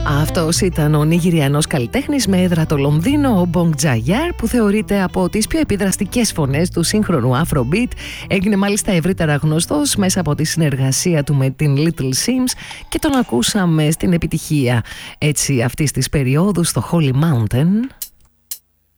Αυτός ήταν ο Νιγηριανός καλλιτέχνης με έδρα το Λονδίνο, ο Bong Jayar, που θεωρείται από τις πιο επιδραστικές φωνές του σύγχρονου Afrobeat. Έγινε μάλιστα ευρύτερα γνωστός μέσα από τη συνεργασία του με την Little Sims και τον ακούσαμε στην επιτυχία έτσι αυτής της περίοδου στο Holy Mountain.